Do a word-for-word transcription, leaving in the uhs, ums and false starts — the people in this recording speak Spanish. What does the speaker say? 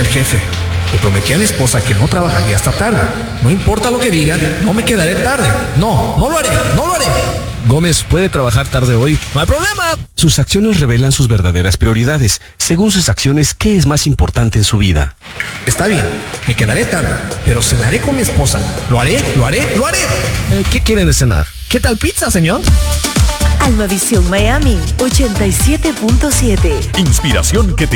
jefe. Le prometí a mi esposa que no trabajaría hasta tarde. No importa lo que digan, no me quedaré tarde. No, no lo haré, no lo haré. Gómez puede trabajar tarde hoy. ¡No hay problema! Sus acciones revelan sus verdaderas prioridades. Según sus acciones, ¿qué es más importante en su vida? Está bien, me quedaré tarde, pero cenaré con mi esposa. Lo haré, lo haré, lo haré. Eh, ¿Qué quieren de cenar? ¿Qué tal pizza, señor? Almavisión Miami ochenta y siete punto siete. Inspiración que te